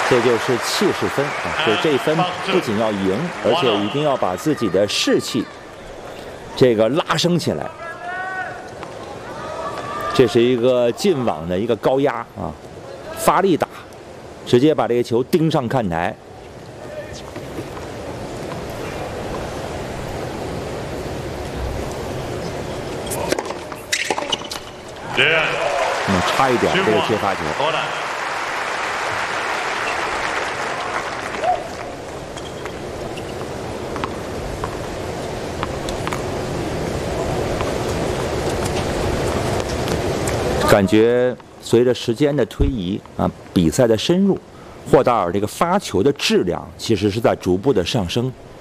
这就是气势分啊！所以这一分不仅要赢，而且一定要把自己的士气这个拉升起来。这是一个进网的一个高压啊，发力打，直接把这个球盯上看台。差一点这个接发球。感觉随着时间的推移啊，比赛的深入，霍达尔这个发球的质量其实是在逐步的上升。